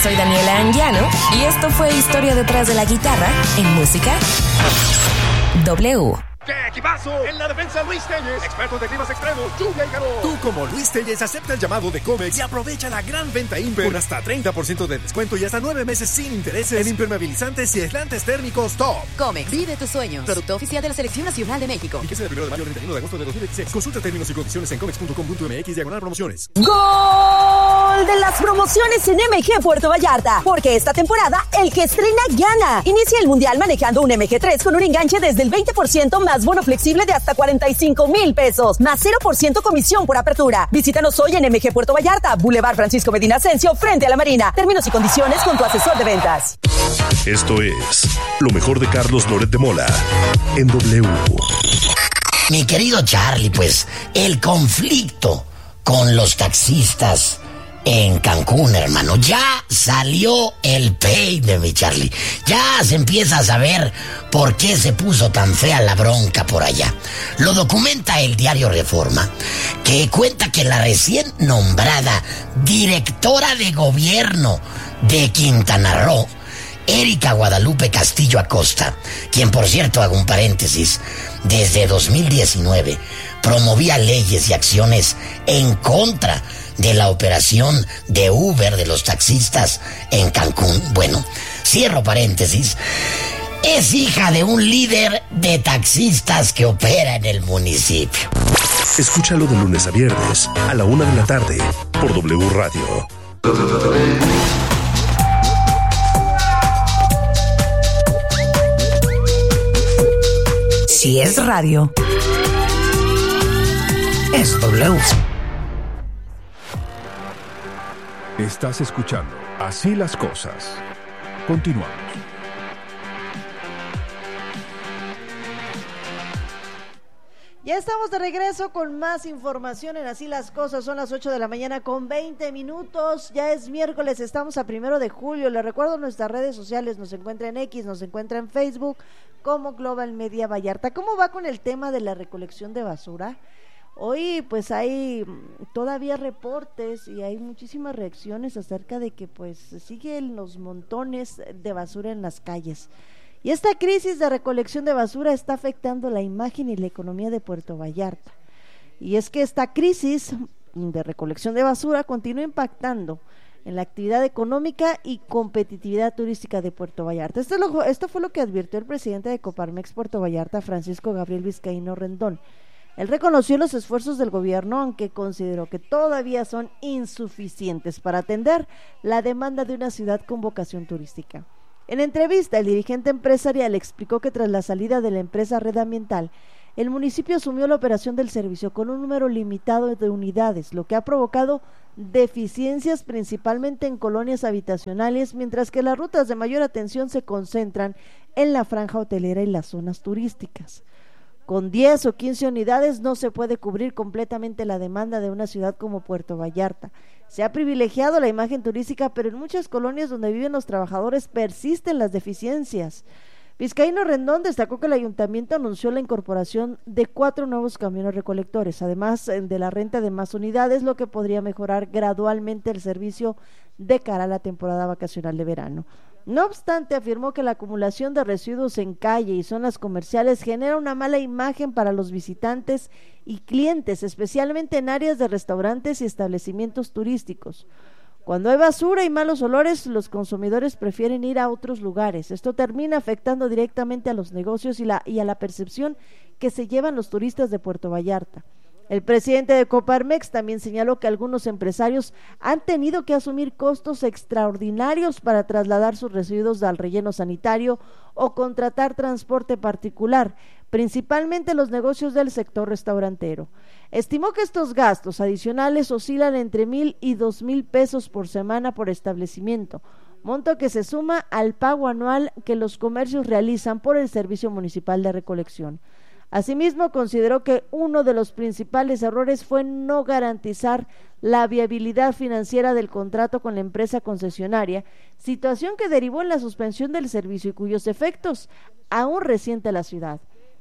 soy Daniela Anguiano y esto fue Historia detrás de la guitarra en Música W. ¡Qué equipazo! En la defensa, Luis Telles, experto de climas extremos, lluvia y calor. Tú, como Luis Telles, acepta el llamado de Comex y aprovecha la gran venta Imper con hasta 30% de descuento y hasta 9 meses sin intereses en impermeabilizantes y aislantes térmicos top. Comex, vive tus sueños. Producto oficial de la Selección Nacional de México. Fíjese del 1 de mayo al 31 de agosto de 2016. Consulta términos y condiciones en comex.com.mx/promociones. ¡Gol de las promociones en MG Puerto Vallarta! Porque esta temporada, el que estrena gana. Inicia el Mundial manejando un MG3 con un enganche desde el 20% más bono flexible de hasta 45,000 pesos, más 0% comisión por apertura. Visítanos hoy en MG Puerto Vallarta, Boulevard Francisco Medina Ascencio, frente a la Marina. Términos y condiciones con tu asesor de ventas. Esto es lo mejor de Carlos Loret de Mola en W. Mi querido Charlie, pues el conflicto con los taxistas en Cancún, hermano, ya salió el peine, mi Charlie. Ya se empieza a saber por qué se puso tan fea la bronca por allá. Lo documenta el diario Reforma, que cuenta que la recién nombrada directora de gobierno de Quintana Roo, Erika Guadalupe Castillo Acosta, quien, por cierto, hago un paréntesis, desde 2019 promovía leyes y acciones en contra de la operación de Uber de los taxistas en Cancún. Bueno, cierro paréntesis. Es hija de un líder de taxistas que opera en el municipio. Escúchalo de lunes a viernes a la 1 de la tarde por W Radio. Si es radio, es W. Estás escuchando Así las Cosas. Continuamos. Ya estamos de regreso con más información en Así las Cosas. Son las 8 de la mañana con 20 minutos. Ya es miércoles, estamos a 1 de julio. Les recuerdo nuestras redes sociales. Nos encuentra en X, nos encuentra en Facebook como Global Media Vallarta. ¿Cómo va con el tema de la recolección de basura? Hoy pues hay todavía reportes y hay muchísimas reacciones acerca de que pues siguen los montones de basura en las calles. Y esta crisis de recolección de basura está afectando la imagen y la economía de Puerto Vallarta. Y es que esta crisis de recolección de basura continúa impactando en la actividad económica y competitividad turística de Puerto Vallarta. Esto fue lo que advirtió el presidente de Coparmex Puerto Vallarta, Francisco Gabriel Vizcaíno Rendón. Él reconoció los esfuerzos del gobierno, aunque consideró que todavía son insuficientes para atender la demanda de una ciudad con vocación turística. En entrevista, el dirigente empresarial explicó que tras la salida de la empresa Red Ambiental, el municipio asumió la operación del servicio con un número limitado de unidades, lo que ha provocado deficiencias principalmente en colonias habitacionales, mientras que las rutas de mayor atención se concentran en la franja hotelera y las zonas turísticas. Con 10 o 15 unidades no se puede cubrir completamente la demanda de una ciudad como Puerto Vallarta. Se ha privilegiado la imagen turística, pero en muchas colonias donde viven los trabajadores persisten las deficiencias. Vizcaíno Rendón destacó que el ayuntamiento anunció la incorporación de 4 nuevos camiones recolectores, además de la renta de más unidades, lo que podría mejorar gradualmente el servicio de cara a la temporada vacacional de verano. No obstante, afirmó que la acumulación de residuos en calle y zonas comerciales genera una mala imagen para los visitantes y clientes, especialmente en áreas de restaurantes y establecimientos turísticos. Cuando hay basura y malos olores, los consumidores prefieren ir a otros lugares. Esto termina afectando directamente a los negocios y a la percepción que se llevan los turistas de Puerto Vallarta. El presidente de Coparmex también señaló que algunos empresarios han tenido que asumir costos extraordinarios para trasladar sus residuos al relleno sanitario o contratar transporte particular, principalmente los negocios del sector restaurantero. Estimó que estos gastos adicionales oscilan entre 1,000 y 2,000 pesos por semana por establecimiento, monto que se suma al pago anual que los comercios realizan por el Servicio Municipal de Recolección. Asimismo, consideró que uno de los principales errores fue no garantizar la viabilidad financiera del contrato con la empresa concesionaria, situación que derivó en la suspensión del servicio y cuyos efectos aún resiente la ciudad.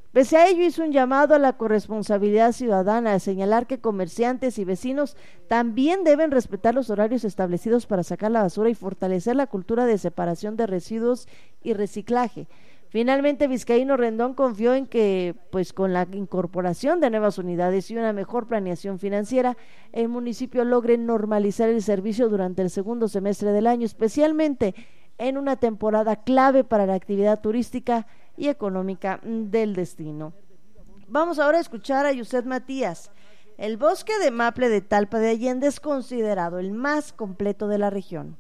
Pese a ello, hizo un llamado a la corresponsabilidad ciudadana, a señalar que comerciantes y vecinos también deben respetar los horarios establecidos para sacar la basura y fortalecer la cultura de separación de residuos y reciclaje. Finalmente, Vizcaíno Rendón confió en que, pues con la incorporación de nuevas unidades y una mejor planeación financiera, el municipio logre normalizar el servicio durante el segundo semestre del año, especialmente en una temporada clave para la actividad turística y económica del destino. Vamos ahora a escuchar a Yuset Matías. El bosque de maple de Talpa de Allende es considerado el más completo de la región.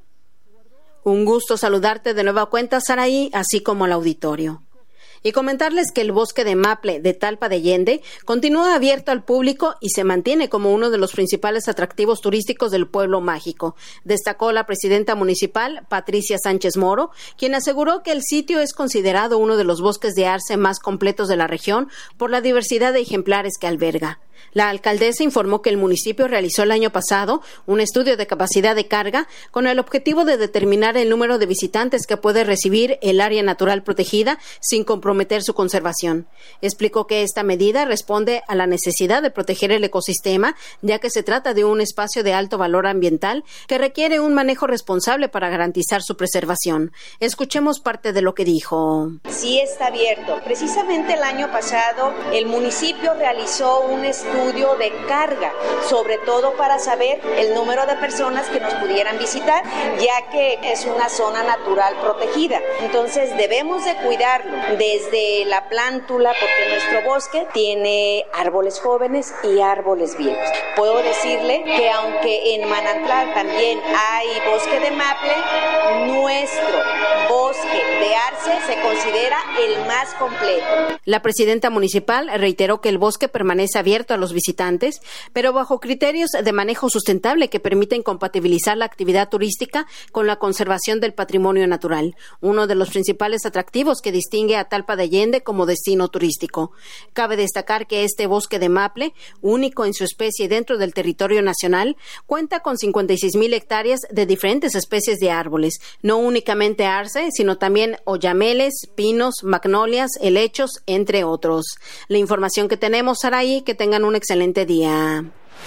Un gusto saludarte de nueva cuenta, Saraí, así como al auditorio. Y comentarles que el bosque de maple de Talpa de Allende continúa abierto al público y se mantiene como uno de los principales atractivos turísticos del pueblo mágico, destacó la presidenta municipal, Patricia Sánchez Moro, quien aseguró que el sitio es considerado uno de los bosques de arce más completos de la región por la diversidad de ejemplares que alberga. La alcaldesa informó que el municipio realizó el año pasado un estudio de capacidad de carga con el objetivo de determinar el número de visitantes que puede recibir el área natural protegida sin comprometer su conservación. Explicó que esta medida responde a la necesidad de proteger el ecosistema, ya que se trata de un espacio de alto valor ambiental que requiere un manejo responsable para garantizar su preservación. Escuchemos parte de lo que dijo. Sí está abierto. Precisamente el año pasado el municipio realizó un estudio de carga, sobre todo para saber el número de personas que nos pudieran visitar, ya que es una zona natural protegida. Entonces debemos de cuidarlo desde la plántula, porque nuestro bosque tiene árboles jóvenes y árboles viejos. Puedo decirle que aunque en Manantlán también hay bosque de maple, nuestro bosque de arce se considera el más completo. La presidenta municipal reiteró que el bosque permanece abierto a los visitantes, pero bajo criterios de manejo sustentable que permiten compatibilizar la actividad turística con la conservación del patrimonio natural, uno de los principales atractivos que distingue a Talpa de Allende como destino turístico. Cabe destacar que este bosque de maple, único en su especie dentro del territorio nacional, cuenta con 56,000 hectáreas de diferentes especies de árboles, no únicamente arce, sino también oyameles, pinos, magnolias, helechos, entre otros. La información que tenemos, Saraí, que tengan un excelente día.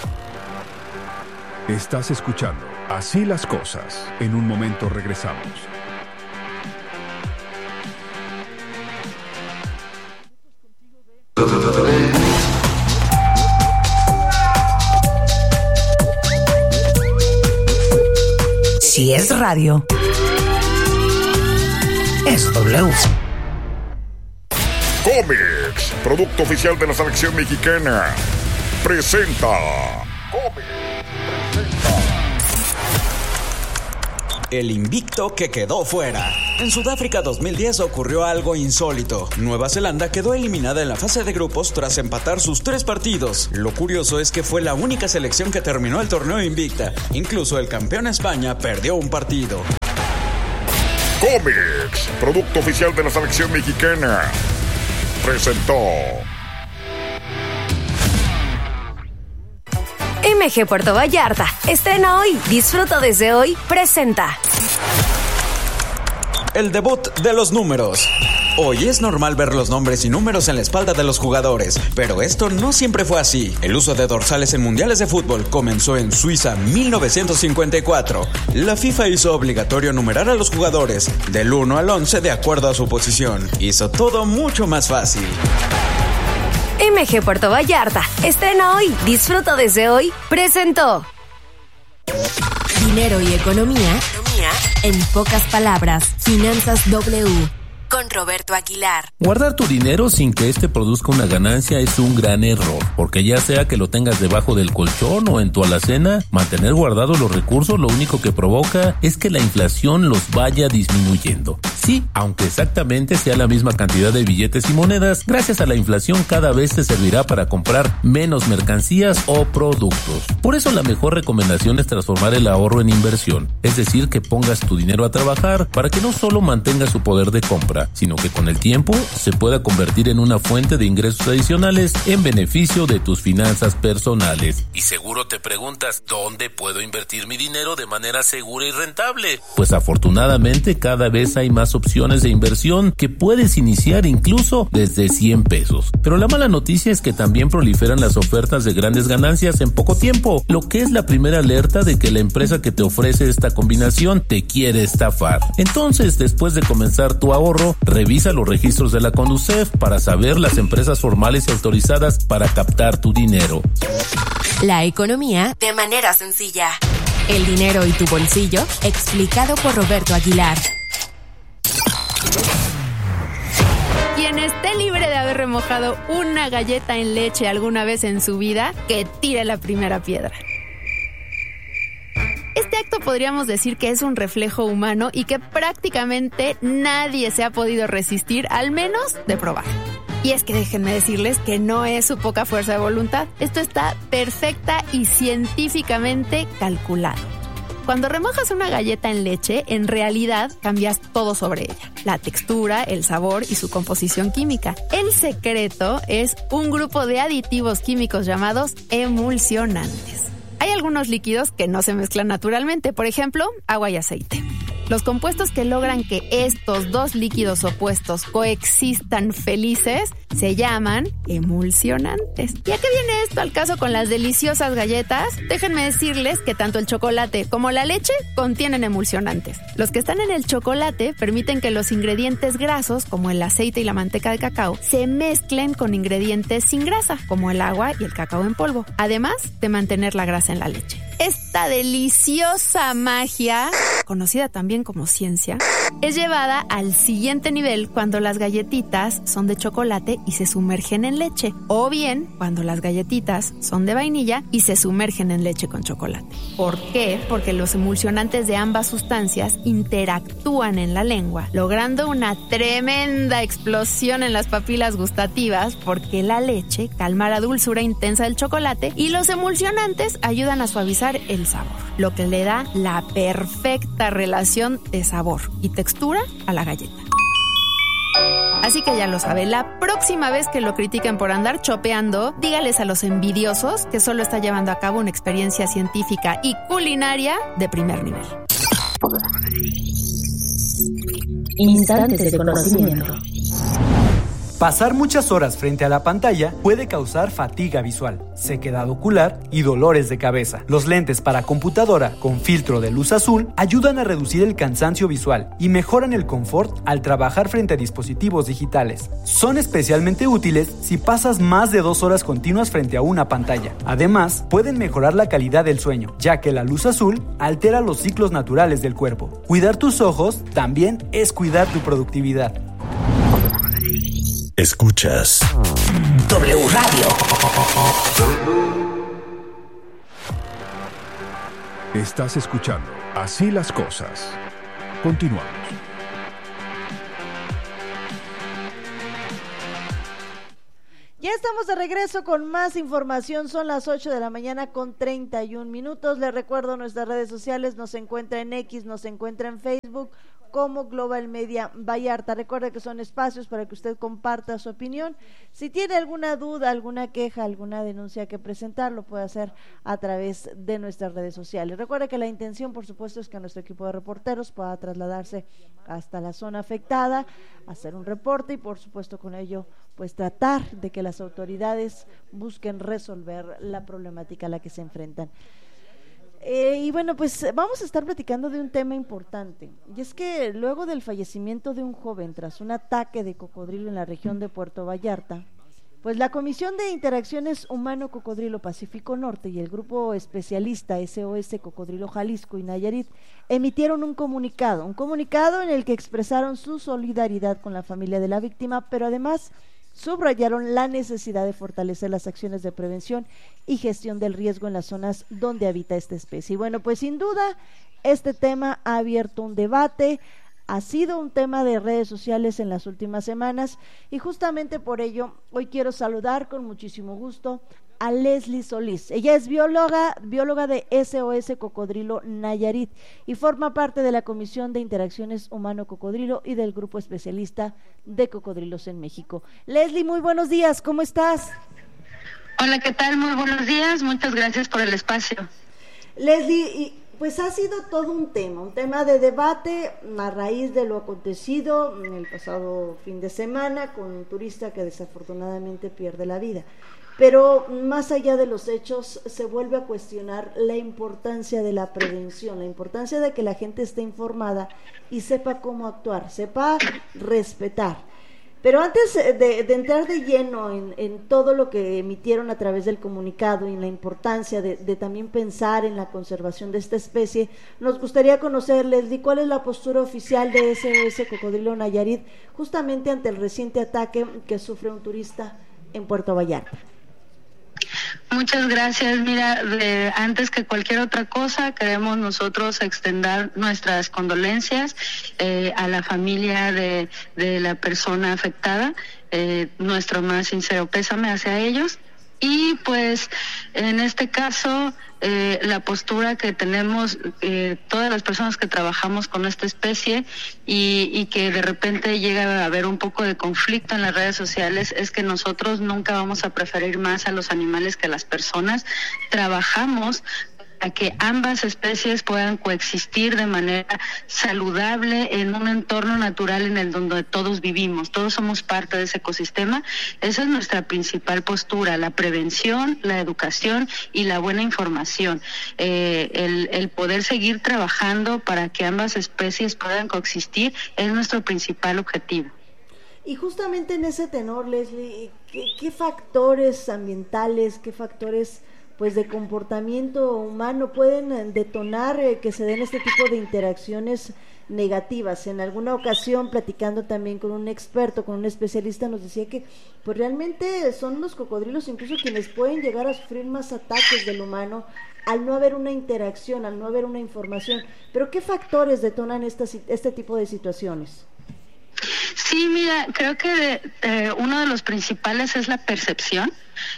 Estás escuchando Así las Cosas. En un momento regresamos. Si es radio, es W. Comex, producto oficial de la selección mexicana, presenta. El invicto que quedó fuera. En Sudáfrica 2010 ocurrió algo insólito. Nueva Zelanda quedó eliminada en la fase de grupos tras empatar sus 3 partidos. Lo curioso es que fue la única selección que terminó el torneo invicta. Incluso el campeón España perdió un partido. Comex, producto oficial de la selección mexicana, presentó. MG Puerto Vallarta, estrena hoy, disfruta desde hoy, presenta. El debut de los números. Hoy es normal ver los nombres y números en la espalda de los jugadores, pero esto no siempre fue así. El uso de dorsales en mundiales de fútbol comenzó en Suiza 1954. La FIFA hizo obligatorio numerar a los jugadores del 1 al 11 de acuerdo a su posición. Hizo todo mucho más fácil. MG Puerto Vallarta, estrena hoy, disfruta desde hoy, presentó. Dinero y economía en pocas palabras, Finanzas W. Con Roberto Aguilar. Guardar tu dinero sin que este produzca una ganancia es un gran error, porque ya sea que lo tengas debajo del colchón o en tu alacena, mantener guardados los recursos lo único que provoca es que la inflación los vaya disminuyendo. Sí, aunque exactamente sea la misma cantidad de billetes y monedas, gracias a la inflación cada vez te servirá para comprar menos mercancías o productos. Por eso la mejor recomendación es transformar el ahorro en inversión, es decir, que pongas tu dinero a trabajar para que no solo mantenga su poder de compra, exclusiva, sino que con el tiempo se pueda convertir en una fuente de ingresos adicionales en beneficio de tus finanzas personales. Y seguro te preguntas, ¿dónde puedo invertir mi dinero de manera segura y rentable? Pues afortunadamente cada vez hay más opciones de inversión que puedes iniciar incluso desde 100 pesos. Pero la mala noticia es que también proliferan las ofertas de grandes ganancias en poco tiempo, lo que es la primera alerta de que la empresa que te ofrece esta combinación te quiere estafar. Entonces, después de comenzar tu ahorro, revisa los registros de la Conducef para saber las empresas formales y autorizadas para captar tu dinero. La economía de manera sencilla. El dinero y tu bolsillo, explicado por Roberto Aguilar. Quien esté libre de haber remojado una galleta en leche alguna vez en su vida, que tire la primera piedra. Este acto podríamos decir que es un reflejo humano y que prácticamente nadie se ha podido resistir, al menos de probar. Y es que déjenme decirles que no es su poca fuerza de voluntad. Esto está perfecta y científicamente calculado. Cuando remojas una galleta en leche, en realidad cambias todo sobre ella. La textura, el sabor y su composición química. El secreto es un grupo de aditivos químicos llamados emulsionantes. Hay algunos líquidos que no se mezclan naturalmente, por ejemplo, agua y aceite. Los compuestos que logran que estos dos líquidos opuestos coexistan felices se llaman emulsionantes. ¿Y a qué viene esto al caso con las deliciosas galletas? Déjenme decirles que tanto el chocolate como la leche contienen emulsionantes. Los que están en el chocolate permiten que los ingredientes grasos, como el aceite y la manteca de cacao, se mezclen con ingredientes sin grasa, como el agua y el cacao en polvo, además de mantener la grasa en la leche. Esta deliciosa magia, conocida también como ciencia, es llevada al siguiente nivel cuando las galletitas son de chocolate y se sumergen en leche, o bien cuando las galletitas son de vainilla y se sumergen en leche con chocolate. ¿Por qué? Porque los emulsionantes de ambas sustancias interactúan en la lengua, logrando una tremenda explosión en las papilas gustativas, porque la leche calma la dulzura intensa del chocolate y los emulsionantes ayudan a suavizar el sabor, lo que le da la perfecta relación de sabor y textura a la galleta. Así que ya lo sabe, la próxima vez que lo critiquen por andar chopeando, dígales a los envidiosos que solo está llevando a cabo una experiencia científica y culinaria de primer nivel. Instantes de conocimiento. Pasar muchas horas frente a la pantalla puede causar fatiga visual, sequedad ocular y dolores de cabeza. Los lentes para computadora con filtro de luz azul ayudan a reducir el cansancio visual y mejoran el confort al trabajar frente a dispositivos digitales. Son especialmente útiles si pasas más de 2 horas continuas frente a una pantalla. Además, pueden mejorar la calidad del sueño, ya que la luz azul altera los ciclos naturales del cuerpo. Cuidar tus ojos también es cuidar tu productividad. Escuchas W Radio. Estás escuchando Así las Cosas. Continuamos. Ya estamos de regreso con más información. Son las 8 de la mañana con 31 minutos. Les recuerdo nuestras redes sociales. Nos encuentra en X, nos encuentra en Facebook como Global Media Vallarta. Recuerde que son espacios para que usted comparta su opinión. Si tiene alguna duda, alguna queja, alguna denuncia que presentar, lo puede hacer a través de nuestras redes sociales. Recuerde que la intención, por supuesto, es que nuestro equipo de reporteros pueda trasladarse hasta la zona afectada, hacer un reporte y, por supuesto, con ello, pues tratar de que las autoridades busquen resolver la problemática a la que se enfrentan. Y bueno, pues vamos a estar platicando de un tema importante, y es que luego del fallecimiento de un joven tras un ataque de cocodrilo en la región de Puerto Vallarta, pues la Comisión de Interacciones Humano Cocodrilo Pacífico Norte y el grupo especialista SOS Cocodrilo Jalisco y Nayarit emitieron un comunicado en el que expresaron su solidaridad con la familia de la víctima, pero además subrayaron la necesidad de fortalecer las acciones de prevención y gestión del riesgo en las zonas donde habita esta especie. Y bueno, pues sin duda este tema ha abierto un debate, ha sido un tema de redes sociales en las últimas semanas, y justamente por ello hoy quiero saludar con muchísimo gusto a Leslie Solís. Ella es bióloga de SOS Cocodrilo Nayarit y forma parte de la Comisión de Interacciones Humano-Cocodrilo y del Grupo Especialista de Cocodrilos en México. Leslie, muy buenos días, ¿cómo estás? Hola, ¿qué tal? Muy buenos días, muchas gracias por el espacio. Leslie, pues ha sido todo un tema de debate a raíz de lo acontecido en el pasado fin de semana con un turista que desafortunadamente pierde la vida. Pero más allá de los hechos, se vuelve a cuestionar la importancia de la prevención, la importancia de que la gente esté informada y sepa cómo actuar, sepa respetar. Pero antes de entrar de lleno en todo lo que emitieron a través del comunicado y en la importancia de también pensar en la conservación de esta especie, nos gustaría conocer, Leslie, cuál es la postura oficial de SOS Cocodrilo Nayarit justamente ante el reciente ataque que sufre un turista en Puerto Vallarta. Muchas gracias. Mira, antes que cualquier otra cosa, queremos nosotros extender nuestras condolencias a la familia de la persona afectada, nuestro más sincero pésame hacia ellos. Y pues en este caso la postura que tenemos todas las personas que trabajamos con esta especie y que de repente llega a haber un poco de conflicto en las redes sociales es que nosotros nunca vamos a preferir más a los animales que a las personas. Trabajamos a que ambas especies puedan coexistir de manera saludable en un entorno natural en el donde todos vivimos, todos somos parte de ese ecosistema. Esa es nuestra principal postura, la prevención, la educación y la buena información, el poder seguir trabajando para que ambas especies puedan coexistir es nuestro principal objetivo. Y justamente en ese tenor, Leslie, ¿qué factores ambientales, qué factores pues de comportamiento humano pueden detonar que se den este tipo de interacciones negativas? En alguna ocasión, platicando también con un experto, con un especialista, nos decía que pues realmente son los cocodrilos incluso quienes pueden llegar a sufrir más ataques del humano al no haber una interacción, al no haber una información. Pero ¿qué factores detonan este tipo de situaciones? Sí, mira, creo que uno de los principales es la percepción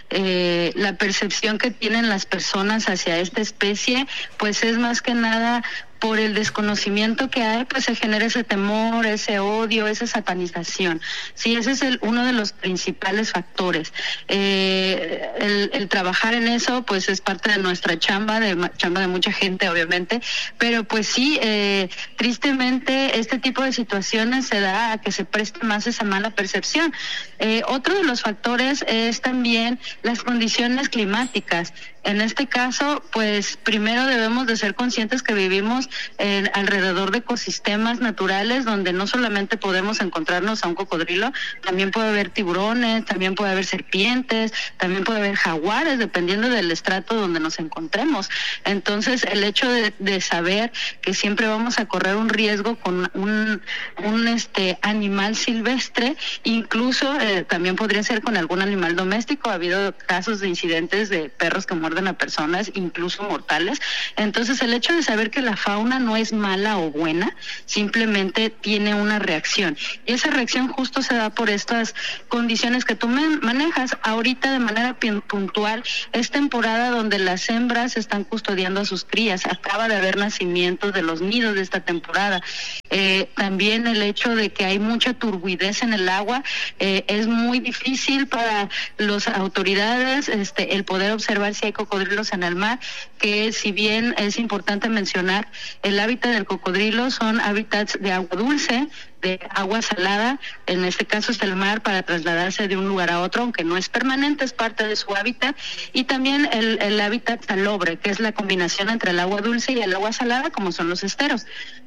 que tienen las personas hacia esta especie, pues es más que nada por el desconocimiento que hay, pues se genera ese temor, ese odio, esa satanización. Sí, ese es uno de los principales factores. El trabajar en eso, pues es parte de nuestra chamba de mucha gente, obviamente, pero pues sí, tristemente este tipo de situaciones se da a que se preste más esa mala percepción. Otro de los factores es también las condiciones climáticas. En este caso, pues primero debemos de ser conscientes que vivimos alrededor de ecosistemas naturales donde no solamente podemos encontrarnos a un cocodrilo, también puede haber tiburones, también puede haber serpientes, también puede haber jaguares, dependiendo del estrato donde nos encontremos. Entonces, el hecho de saber que siempre vamos a correr un riesgo con un animal silvestre, incluso también podría ser con algún animal doméstico. Ha habido casos de incidentes de perros que muerden a personas, incluso mortales. Entonces, el hecho de saber que la fauna no es mala o buena, simplemente tiene una reacción. Y esa reacción justo se da por estas condiciones que tú manejas. Ahorita, de manera puntual, es temporada donde las hembras están custodiando a sus crías. Acaba de haber nacimientos de los nidos de esta temporada. También el hecho de que hay mucha turbidez en el agua, es muy difícil para las autoridades el poder observar si hay cocodrilos en el mar, que si bien es importante mencionar, el hábitat del cocodrilo son hábitats de agua dulce, de agua salada, en este caso es el mar, para trasladarse de un lugar a otro, aunque no es permanente, es parte de su hábitat, y también el hábitat salobre, que es la combinación entre el agua dulce y el agua salada, como son los esteros.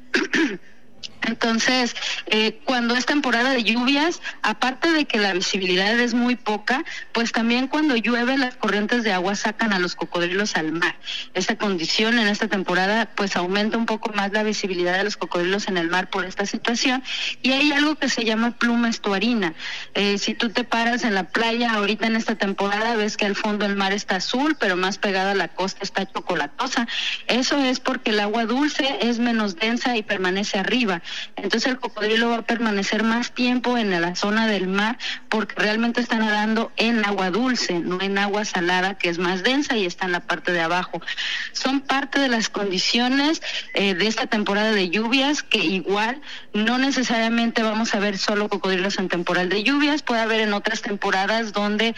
Entonces, cuando es temporada de lluvias, aparte de que la visibilidad es muy poca, pues también cuando llueve las corrientes de agua sacan a los cocodrilos al mar. Esta condición en esta temporada pues aumenta un poco más la visibilidad de los cocodrilos en el mar por esta situación. Y hay algo que se llama pluma estuarina. Si tú te paras en la playa ahorita en esta temporada, ves que al fondo el mar está azul, pero más pegado a la costa está chocolatosa. Eso es porque el agua dulce es menos densa y permanece arriba. Entonces el cocodrilo va a permanecer más tiempo en la zona del mar porque realmente está nadando en agua dulce, no en agua salada, que es más densa y está en la parte de abajo. Son parte de las condiciones de esta temporada de lluvias, que igual no necesariamente vamos a ver solo cocodrilos en temporal de lluvias, puede haber en otras temporadas donde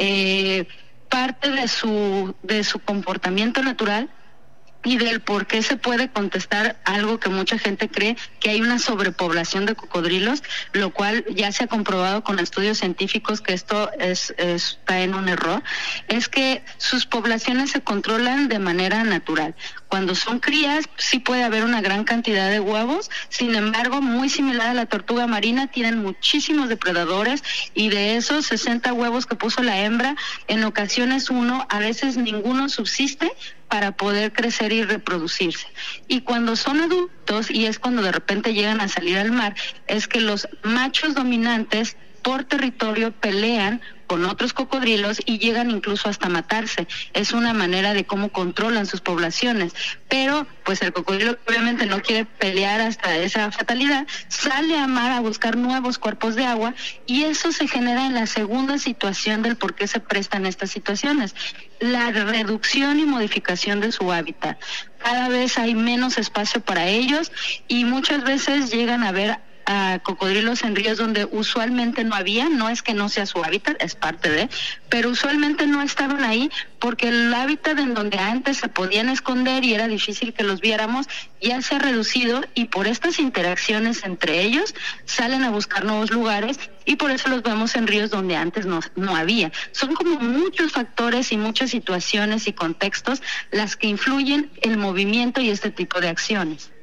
parte de su comportamiento natural y del por qué se puede contestar algo que mucha gente cree, que hay una sobrepoblación de cocodrilos, lo cual ya se ha comprobado con estudios científicos que esto está en un error, es que sus poblaciones se controlan de manera natural. Cuando son crías sí puede haber una gran cantidad de huevos, sin embargo, muy similar a la tortuga marina, tienen muchísimos depredadores y de esos 60 huevos que puso la hembra, en ocasiones uno, a veces ninguno subsiste para poder crecer y reproducirse. Y cuando son adultos, y es cuando de repente llegan a salir al mar, es que los machos dominantes por territorio pelean con otros cocodrilos y llegan incluso hasta matarse. Es una manera de cómo controlan sus poblaciones. Pero pues el cocodrilo obviamente no quiere pelear hasta esa fatalidad, sale a mar a buscar nuevos cuerpos de agua y eso se genera en la segunda situación del por qué se prestan estas situaciones. La reducción y modificación de su hábitat. Cada vez hay menos espacio para ellos y muchas veces llegan a ver a cocodrilos en ríos donde usualmente no había, no es que no sea su hábitat, es parte de, pero usualmente no estaban ahí porque el hábitat en donde antes se podían esconder y era difícil que los viéramos ya se ha reducido y por estas interacciones entre ellos salen a buscar nuevos lugares y por eso los vemos en ríos donde antes no había. Son como muchos factores y muchas situaciones y contextos las que influyen el movimiento y este tipo de acciones.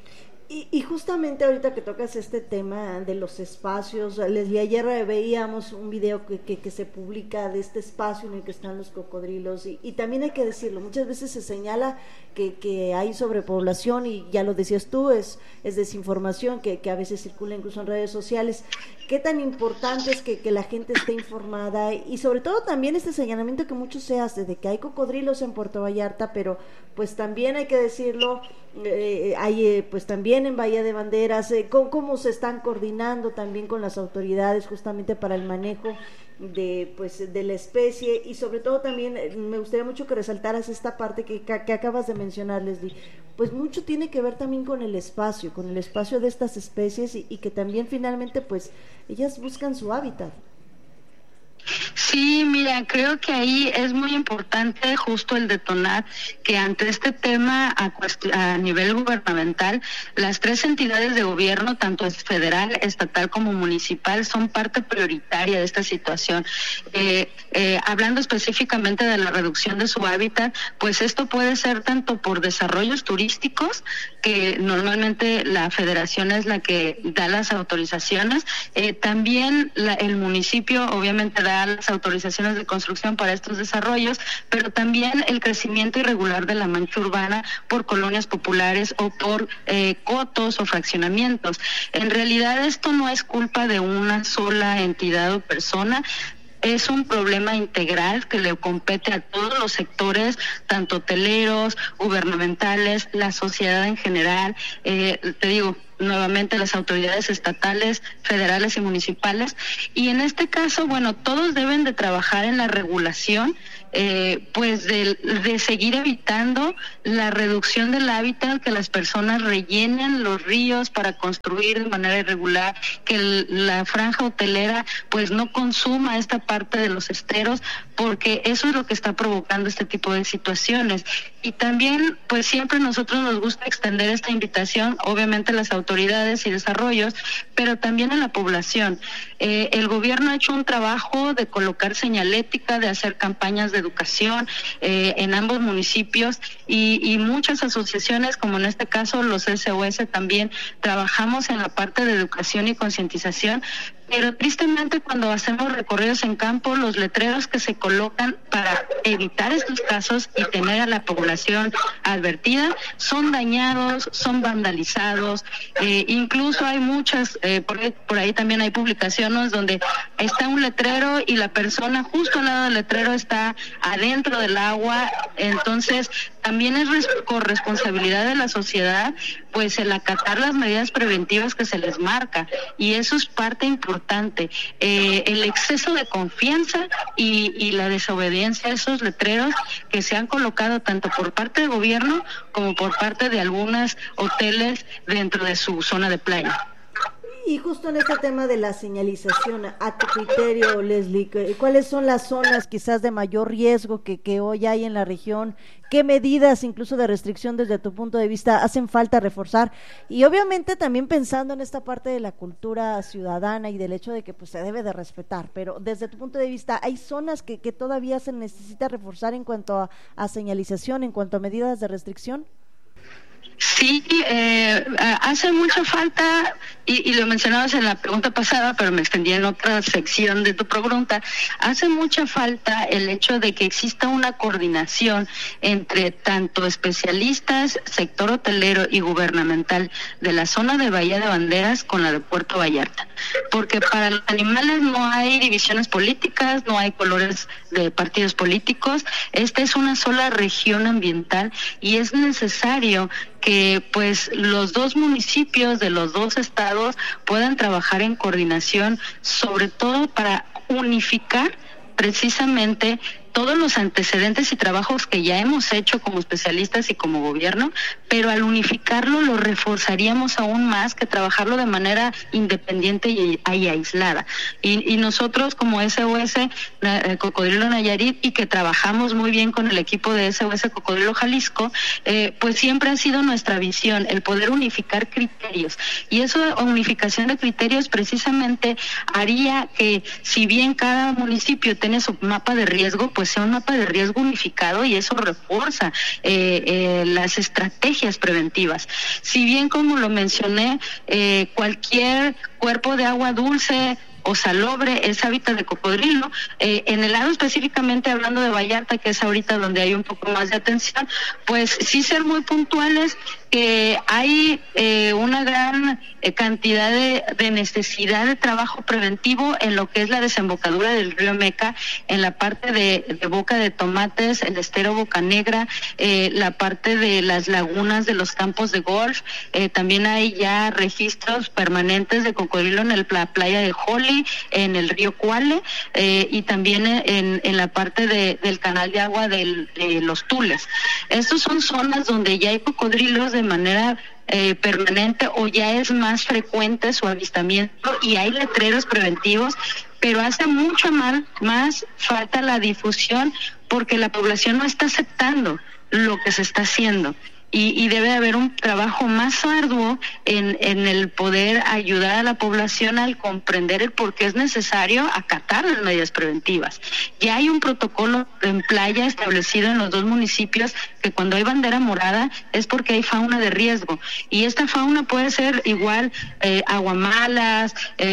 Y justamente ahorita que tocas este tema de los espacios, ayer veíamos un video que se publica de este espacio en el que están los cocodrilos y también hay que decirlo, muchas veces se señala que hay sobrepoblación y ya lo decías tú, es desinformación que a veces circula incluso en redes sociales. ¿Qué tan importante es que la gente esté informada? Y sobre todo también este señalamiento que mucho se hace de que hay cocodrilos en Puerto Vallarta, pero pues también hay que decirlo, hay pues también en Bahía de Banderas, cómo se están coordinando también con las autoridades justamente para el manejo de la especie y sobre todo también me gustaría mucho que resaltaras esta parte que acabas de mencionar, Leslie, pues mucho tiene que ver también con el espacio de estas especies y que también finalmente pues ellas buscan su hábitat. Sí, mira, creo que ahí es muy importante justo el detonar que ante este tema a nivel gubernamental, las 3 entidades de gobierno, tanto federal, estatal como municipal, son parte prioritaria de esta situación. Hablando específicamente de la reducción de su hábitat, pues esto puede ser tanto por desarrollos turísticos, que normalmente la federación es la que da las autorizaciones, también el municipio obviamente da las autorizaciones de construcción para estos desarrollos, pero también el crecimiento irregular de la mancha urbana por colonias populares o por cotos o fraccionamientos. En realidad esto no es culpa de una sola entidad o persona, es un problema integral que le compete a todos los sectores, tanto hoteleros, gubernamentales, la sociedad en general, te digo, nuevamente las autoridades estatales, federales y municipales. Y en este caso, bueno, todos deben de trabajar en la regulación, pues de seguir evitando la reducción del hábitat, que las personas rellenen los ríos para construir de manera irregular, que la franja hotelera pues no consuma esta parte de los esteros, porque eso es lo que está provocando este tipo de situaciones. Y también pues siempre nosotros nos gusta extender esta invitación, obviamente a las autoridades y desarrollos, pero también a la población. El gobierno ha hecho un trabajo de colocar señalética, de hacer campañas de educación en ambos municipios y muchas asociaciones, como en este caso los SOS, también trabajamos en la parte de educación y concientización. Pero tristemente cuando hacemos recorridos en campo, los letreros que se colocan para evitar estos casos y tener a la población advertida son dañados, son vandalizados, incluso hay muchas, por ahí también hay publicaciones donde está un letrero y la persona justo al lado del letrero está adentro del agua, entonces también es corresponsabilidad de la sociedad, pues el acatar las medidas preventivas que se les marca, y eso es parte importante. El exceso de confianza y la desobediencia a esos letreros que se han colocado tanto por parte del gobierno como por parte de algunos hoteles dentro de su zona de playa. Y justo en este tema de la señalización, a tu criterio, Leslie, ¿cuáles son las zonas quizás de mayor riesgo que hoy hay en la región? ¿Qué medidas, incluso de restricción desde tu punto de vista, hacen falta reforzar? Y obviamente también pensando en esta parte de la cultura ciudadana y del hecho de que pues se debe de respetar, pero desde tu punto de vista, ¿hay zonas que todavía se necesita reforzar en cuanto a señalización, en cuanto a medidas de restricción? Sí, hace mucha falta, y lo mencionabas en la pregunta pasada, pero me extendí en otra sección de tu pregunta, hace mucha falta el hecho de que exista una coordinación entre tanto especialistas, sector hotelero y gubernamental de la zona de Bahía de Banderas con la de Puerto Vallarta, porque para los animales no hay divisiones políticas, no hay colores de partidos políticos, esta es una sola región ambiental y es necesario que pues los dos municipios de los dos estados puedan trabajar en coordinación, sobre todo para unificar precisamente todos los antecedentes y trabajos que ya hemos hecho como especialistas y como gobierno, pero al unificarlo lo reforzaríamos aún más que trabajarlo de manera independiente y aislada. Y nosotros como SOS Cocodrilo Nayarit, y que trabajamos muy bien con el equipo de SOS Cocodrilo Jalisco, pues siempre ha sido nuestra visión el poder unificar criterios, y esa unificación de criterios precisamente haría que, si bien cada municipio tiene su mapa de riesgo, pues sea un mapa de riesgo unificado, y eso refuerza las estrategias preventivas. Si bien, como lo mencioné, cualquier cuerpo de agua dulce o salobre es hábitat de cocodrilo, en el lado específicamente hablando de Vallarta, que es ahorita donde hay un poco más de atención, pues sí ser muy puntuales, que hay una gran cantidad de necesidad de trabajo preventivo en lo que es la desembocadura del río Meca, en la parte de Boca de Tomates, el estero Boca Negra, la parte de las lagunas de los campos de golf, también hay ya registros permanentes de cocodrilo en la playa de Joli, en el río Cuale, y también en la parte del canal de agua de los Tules. Estos son zonas donde ya hay cocodrilos de manera permanente, o ya es más frecuente su avistamiento, y hay letreros preventivos, pero hace mucho más falta la difusión, porque la población no está aceptando lo que se está haciendo. Y debe haber un trabajo más arduo en el poder ayudar a la población al comprender el por qué es necesario acatar las medidas preventivas. Ya hay un protocolo en playa establecido en los dos municipios, que cuando hay bandera morada es porque hay fauna de riesgo, y esta fauna puede ser igual aguamalas,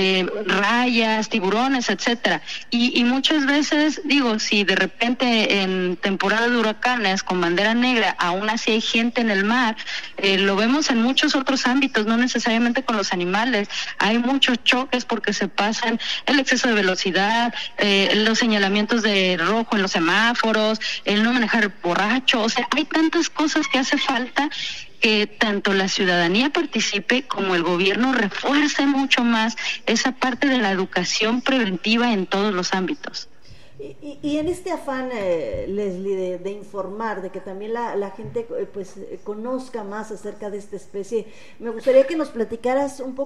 rayas, tiburones, etcétera. Y muchas veces, digo, si de repente en temporada de huracanes con bandera negra aún así hay gente en el mar, lo vemos en muchos otros ámbitos, no necesariamente con los animales. Hay muchos choques porque se pasan el exceso de velocidad, los señalamientos de rojo en los semáforos, el no manejar borracho, o sea, hay tantas cosas que hace falta que tanto la ciudadanía participe como el gobierno refuerce mucho más esa parte de la educación preventiva en todos los ámbitos. Y en este afán, Leslie, de informar, de que también la gente pues conozca más acerca de esta especie, me gustaría que nos platicaras un poco